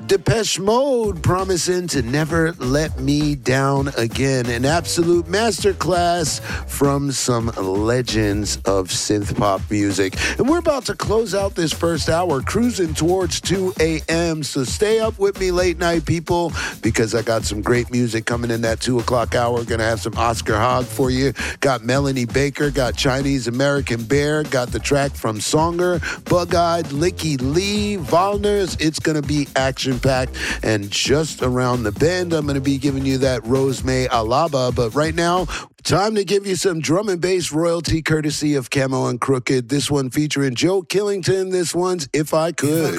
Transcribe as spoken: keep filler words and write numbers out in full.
Depeche Mode promising to never let me down again. An absolute masterclass from some legends of synth pop music. And we're about to close out this first hour, cruising towards two a.m. So stay up with me late night, people, because I got some great music coming in that two o'clock hour. Gonna have some Oscar Hogg for you. Got Melanie Baker, got Chinese American Bear, got the track from Songer, Bug-Eyed, Licky Lee, Volners. It's gonna be action packed. And just around the bend, I'm going to be giving you that Rosemary Alaba. But right now, time to give you some drum and bass royalty courtesy of Camo and Crooked. This one featuring Joe Killington. This one's If I Could.